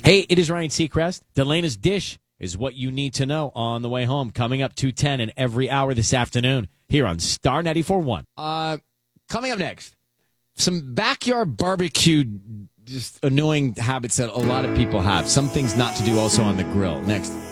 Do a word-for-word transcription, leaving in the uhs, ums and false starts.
Hey, it is Ryan Seacrest. Delena's Dish is what you need to know on the way home. Coming up two ten and every hour this afternoon here on Star ninety-four point one. Uh, coming up next, some backyard barbecue, just annoying habits that a lot of people have. Some things not to do also on the grill. Next.